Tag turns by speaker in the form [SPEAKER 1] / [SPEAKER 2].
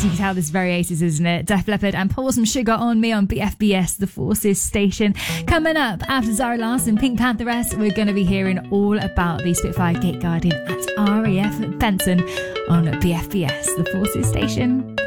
[SPEAKER 1] You can tell this is very 80s, isn't it? Def Leppard and Pour Some Sugar on Me on BFBS, the Forces station. Coming up after Zara Larsson, Pink Pantheress, we're going to be hearing all about the Spitfire Gate Guardian at RAF Benson on BFBS, the Forces station.